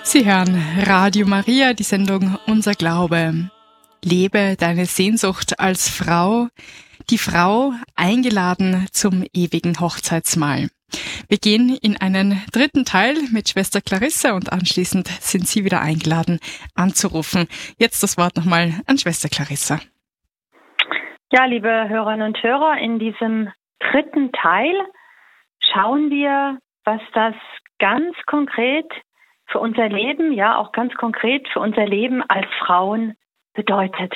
Sie hören Radio Maria, die Sendung Unser Glaube. Lebe deine Sehnsucht als Frau, die Frau eingeladen zum ewigen Hochzeitsmahl. Wir gehen in einen dritten Teil mit Schwester Clarissa und anschließend sind Sie wieder eingeladen anzurufen. Jetzt das Wort nochmal an Schwester Clarissa. Ja, liebe Hörerinnen und Hörer, in diesem dritten Teil schauen wir, was das ganz konkret für unser Leben, ja auch ganz konkret für unser Leben als Frauen bedeutet.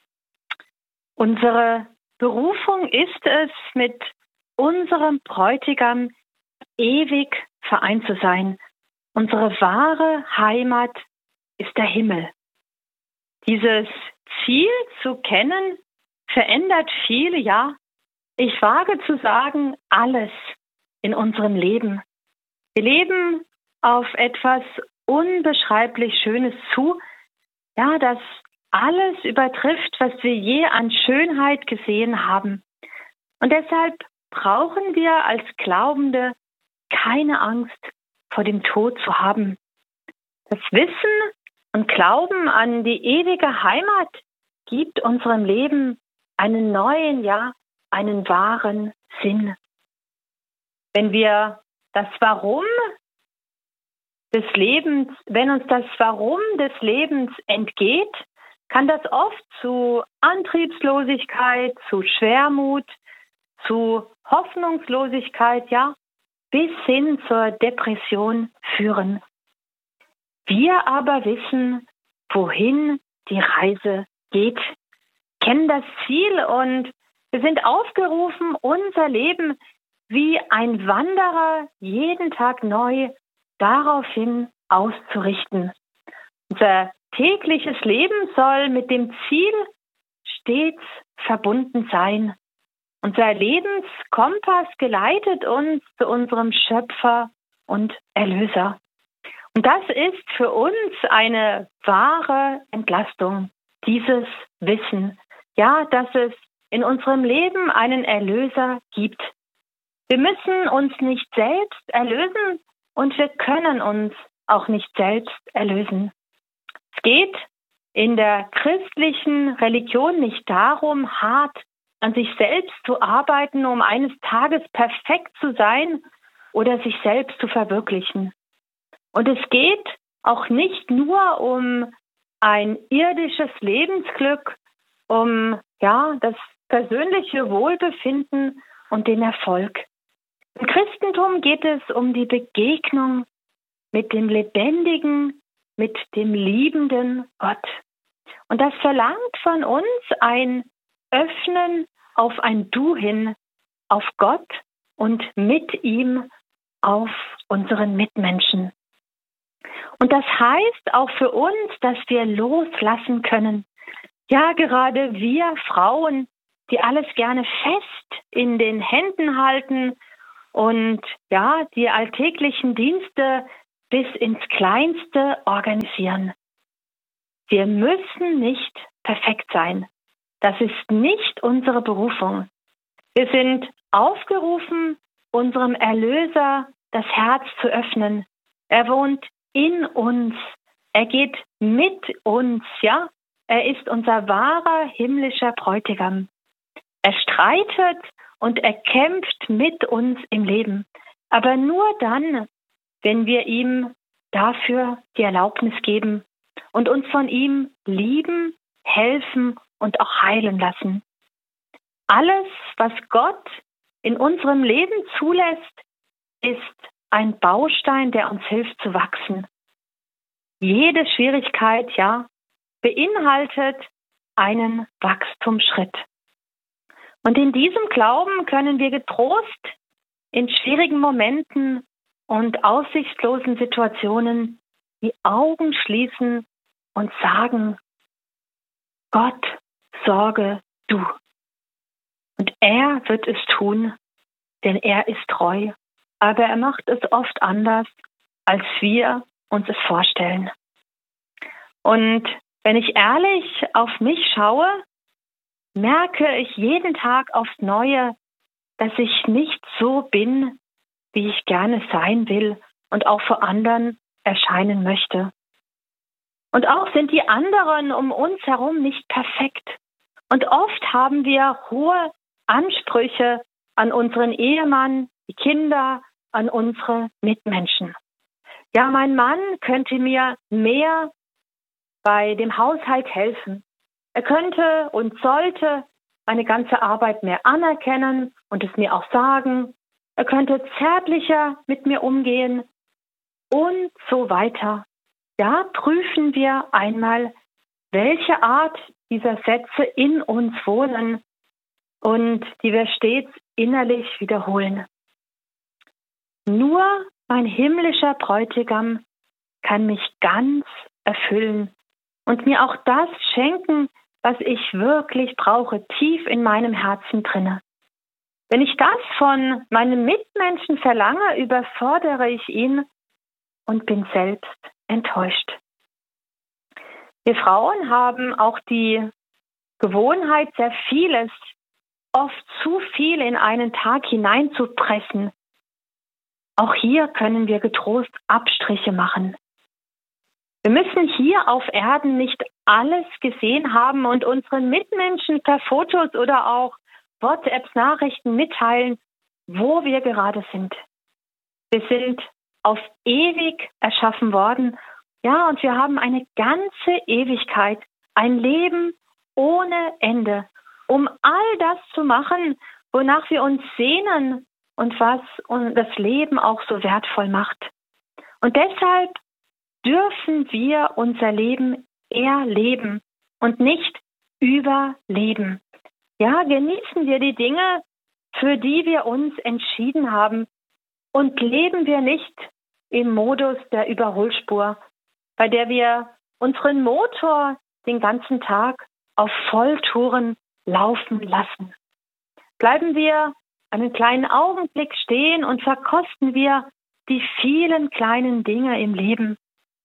Unsere Berufung ist es, mit unserem Bräutigam ewig vereint zu sein. Unsere wahre Heimat ist der Himmel. Dieses Ziel zu kennen, verändert viel, ja, ich wage zu sagen, alles in unserem Leben. Wir leben auf etwas unbeschreiblich Schönes zu, ja, das alles übertrifft, was wir je an Schönheit gesehen haben. Und deshalb brauchen wir als Glaubende keine Angst vor dem Tod zu haben. Das Wissen und Glauben an die ewige Heimat gibt unserem Leben einen neuen, ja, einen wahren Sinn. Wenn wir das Warum des Lebens, wenn uns das Warum des Lebens entgeht, kann das oft zu Antriebslosigkeit, zu Schwermut, zu Hoffnungslosigkeit, ja, bis hin zur Depression führen. Wir aber wissen, wohin die Reise geht, kennen das Ziel und wir sind aufgerufen, unser Leben wie ein Wanderer jeden Tag neu daraufhin auszurichten. Unser tägliches Leben soll mit dem Ziel stets verbunden sein. Unser Lebenskompass geleitet uns zu unserem Schöpfer und Erlöser. Und das ist für uns eine wahre Entlastung, dieses Wissen. Ja, dass es in unserem Leben einen Erlöser gibt. Wir müssen uns nicht selbst erlösen und wir können uns auch nicht selbst erlösen. Es geht in der christlichen Religion nicht darum, hart an sich selbst zu arbeiten, um eines Tages perfekt zu sein oder sich selbst zu verwirklichen. Und es geht auch nicht nur um ein irdisches Lebensglück, um das persönliche Wohlbefinden und den Erfolg. Im Christentum geht es um die Begegnung mit dem lebendigen, mit dem liebenden Gott. Und das verlangt von uns ein Öffnen auf ein Du hin, auf Gott und mit ihm auf unseren Mitmenschen. Und das heißt auch für uns, dass wir loslassen können. Ja, gerade wir Frauen, die alles gerne fest in den Händen halten und ja, die alltäglichen Dienste bis ins Kleinste organisieren. Wir müssen nicht perfekt sein. Das ist nicht unsere Berufung. Wir sind aufgerufen, unserem Erlöser das Herz zu öffnen. Er wohnt in uns. Er geht mit uns, ja. Er ist unser wahrer himmlischer Bräutigam. Er streitet und er kämpft mit uns im Leben. Aber nur dann, wenn wir ihm dafür die Erlaubnis geben und uns von ihm lieben, helfen und auch heilen lassen. Alles, was Gott in unserem Leben zulässt, ist ein Baustein, der uns hilft zu wachsen. Jede Schwierigkeit, ja, beinhaltet einen Wachstumsschritt. Und in diesem Glauben können wir getrost in schwierigen Momenten und aussichtslosen Situationen die Augen schließen und sagen, Gott, sorge du. Und er wird es tun, denn er ist treu. Aber er macht es oft anders, als wir uns es vorstellen. Und wenn ich ehrlich auf mich schaue, merke ich jeden Tag aufs Neue, dass ich nicht so bin, wie ich gerne sein will und auch vor anderen erscheinen möchte. Und auch sind die anderen um uns herum nicht perfekt. Und oft haben wir hohe Ansprüche an unseren Ehemann, die Kinder, an unsere Mitmenschen. Ja, mein Mann könnte mir mehr bei dem Haushalt helfen. Er könnte und sollte meine ganze Arbeit mehr anerkennen und es mir auch sagen. Er könnte zärtlicher mit mir umgehen und so weiter. Ja, prüfen wir einmal, welche Art dieser Sätze in uns wohnen und die wir stets innerlich wiederholen. Nur mein himmlischer Bräutigam kann mich ganz erfüllen und mir auch das schenken, was ich wirklich brauche, tief in meinem Herzen drinne. Wenn ich das von meinem Mitmenschen verlange, überfordere ich ihn und bin selbst enttäuscht. Wir Frauen haben auch die Gewohnheit, sehr vieles, oft zu viel in einen Tag hineinzupressen. Auch hier können wir getrost Abstriche machen. Wir müssen hier auf Erden nicht alles gesehen haben und unseren Mitmenschen per Fotos oder auch WhatsApp-Nachrichten mitteilen, wo wir gerade sind. Wir sind auf ewig erschaffen worden, ja, und wir haben eine ganze Ewigkeit, ein Leben ohne Ende, um all das zu machen, wonach wir uns sehnen und was das Leben auch so wertvoll macht. Und deshalb dürfen wir unser Leben erleben und nicht überleben. Ja, genießen wir die Dinge, für die wir uns entschieden haben und leben wir nicht im Modus der Überholspur, bei der wir unseren Motor den ganzen Tag auf Volltouren laufen lassen. Bleiben wir einen kleinen Augenblick stehen und verkosten wir die vielen kleinen Dinge im Leben.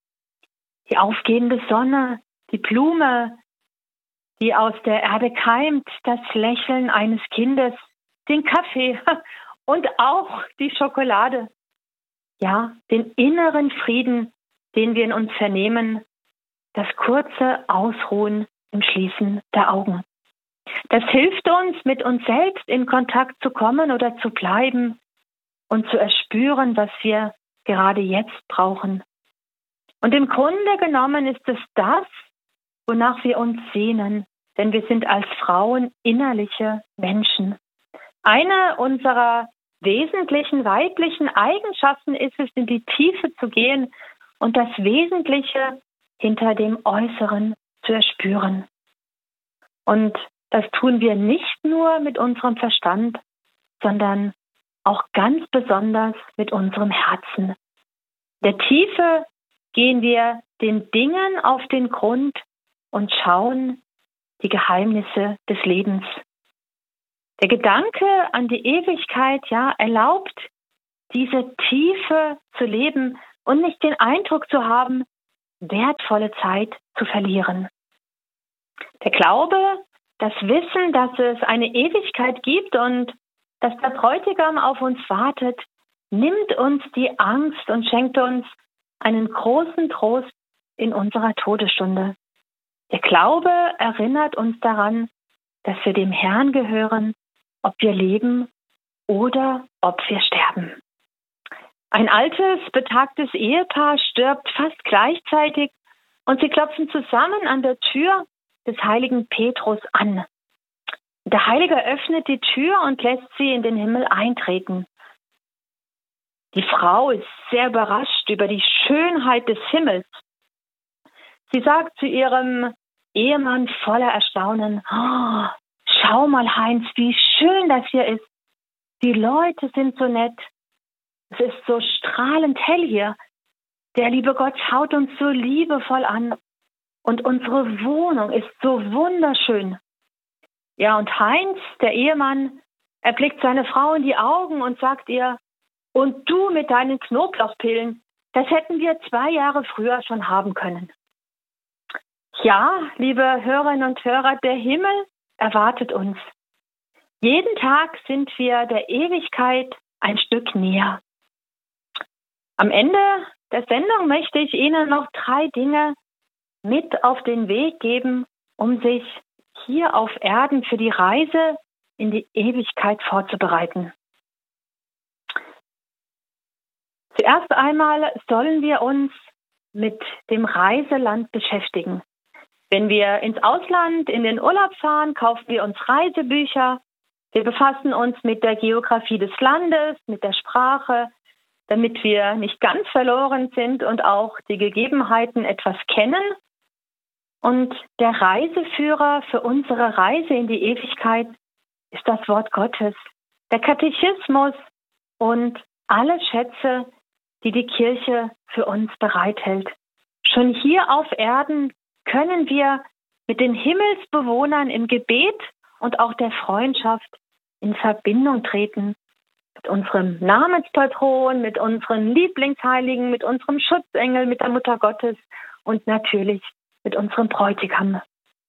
Die aufgehende Sonne, die Blume, die aus der Erde keimt, das Lächeln eines Kindes, den Kaffee und auch die Schokolade. Ja, den inneren Frieden, den wir in uns vernehmen, das kurze Ausruhen im Schließen der Augen. Das hilft uns, mit uns selbst in Kontakt zu kommen oder zu bleiben und zu erspüren, was wir gerade jetzt brauchen. Und im Grunde genommen ist es das, wonach wir uns sehnen, denn wir sind als Frauen innerliche Menschen. Eine unserer wesentlichen weiblichen Eigenschaften ist es, in die Tiefe zu gehen und das Wesentliche hinter dem Äußeren zu erspüren. Und das tun wir nicht nur mit unserem Verstand, sondern auch ganz besonders mit unserem Herzen. In der Tiefe gehen wir den Dingen auf den Grund und schauen die Geheimnisse des Lebens. Der Gedanke an die Ewigkeit, ja, erlaubt, diese Tiefe zu leben und nicht den Eindruck zu haben, wertvolle Zeit zu verlieren. Der Glaube, das Wissen, dass es eine Ewigkeit gibt und dass der Bräutigam auf uns wartet, nimmt uns die Angst und schenkt uns einen großen Trost in unserer Todesstunde. Der Glaube erinnert uns daran, dass wir dem Herrn gehören, ob wir leben oder ob wir sterben. Ein altes, betagtes Ehepaar stirbt fast gleichzeitig und sie klopfen zusammen an der Tür des heiligen Petrus an. Der Heilige öffnet die Tür und lässt sie in den Himmel eintreten. Die Frau ist sehr überrascht über die Schönheit des Himmels. Sie sagt zu ihrem Ehemann voller Erstaunen: "Oh, schau mal, Heinz, wie schön das hier ist. Die Leute sind so nett. Es ist so strahlend hell hier. Der liebe Gott schaut uns so liebevoll an. Und unsere Wohnung ist so wunderschön." Ja, und Heinz, der Ehemann, erblickt seine Frau in die Augen und sagt ihr: "Und du mit deinen Knoblauchpillen, das hätten wir 2 Jahre früher schon haben können." Ja, liebe Hörerinnen und Hörer, der Himmel erwartet uns. Jeden Tag sind wir der Ewigkeit ein Stück näher. Am Ende der Sendung möchte ich Ihnen noch 3 Dinge mit auf den Weg geben, um sich hier auf Erden für die Reise in die Ewigkeit vorzubereiten. Zuerst einmal sollen wir uns mit dem Reiseland beschäftigen. Wenn wir ins Ausland, in den Urlaub fahren, kaufen wir uns Reisebücher. Wir befassen uns mit der Geografie des Landes, mit der Sprache, damit wir nicht ganz verloren sind und auch die Gegebenheiten etwas kennen. Und der Reiseführer für unsere Reise in die Ewigkeit ist das Wort Gottes, der Katechismus und alle Schätze, die die Kirche für uns bereithält. Schon hier auf Erden können wir mit den Himmelsbewohnern im Gebet und auch der Freundschaft in Verbindung treten. Mit unserem Namenspatron, mit unseren Lieblingsheiligen, mit unserem Schutzengel, mit der Mutter Gottes und natürlich mit unserem Bräutigam.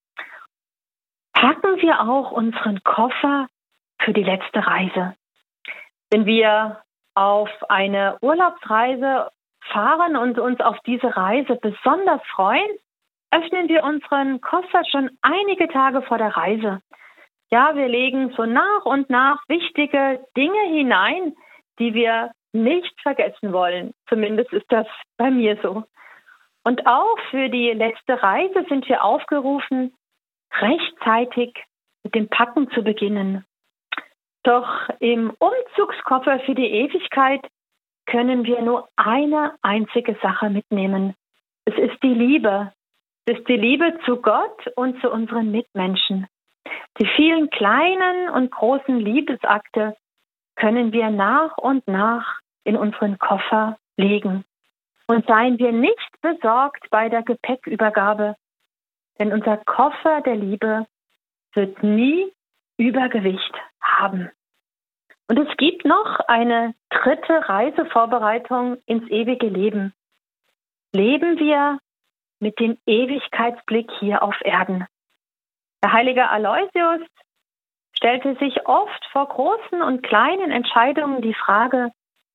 Packen wir auch unseren Koffer für die letzte Reise. Wenn wir auf eine Urlaubsreise fahren und uns auf diese Reise besonders freuen, öffnen wir unseren Koffer schon einige Tage vor der Reise. Ja, wir legen so nach und nach wichtige Dinge hinein, die wir nicht vergessen wollen. Zumindest ist das bei mir so. Und auch für die letzte Reise sind wir aufgerufen, rechtzeitig mit dem Packen zu beginnen. Doch im Umzugskoffer für die Ewigkeit können wir nur eine einzige Sache mitnehmen. Es ist die Liebe. Es ist die Liebe zu Gott und zu unseren Mitmenschen. Die vielen kleinen und großen Liebesakte können wir nach und nach in unseren Koffer legen. Und seien wir nicht besorgt bei der Gepäckübergabe, denn unser Koffer der Liebe wird nie Übergewicht haben. Und es gibt noch eine dritte Reisevorbereitung ins ewige Leben. Leben wir mit dem Ewigkeitsblick hier auf Erden. Der heilige Aloysius stellte sich oft vor großen und kleinen Entscheidungen die Frage,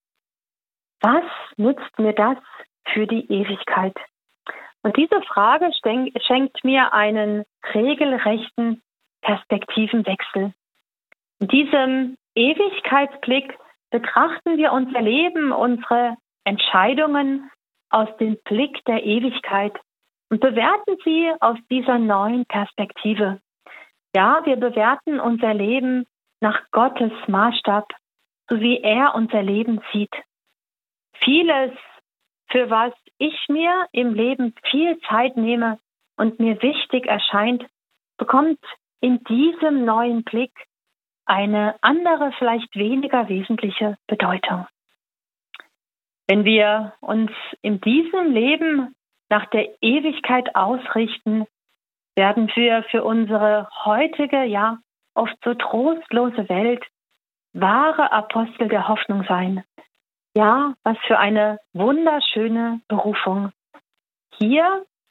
was nützt mir das für die Ewigkeit? Und diese Frage schenkt mir einen regelrechten Perspektivenwechsel. In diesem Ewigkeitsblick betrachten wir unser Leben, unsere Entscheidungen aus dem Blick der Ewigkeit und bewerten sie aus dieser neuen Perspektive. Ja, wir bewerten unser Leben nach Gottes Maßstab, so wie er unser Leben sieht. Vieles, für was ich mir im Leben viel Zeit nehme und mir wichtig erscheint, bekommt in diesem neuen Blick eine andere, vielleicht weniger wesentliche Bedeutung. Wenn wir uns in diesem Leben nach der Ewigkeit ausrichten, werden wir für unsere heutige, ja oft so trostlose Welt wahre Apostel der Hoffnung sein. Ja, was für eine wunderschöne Berufung. Hier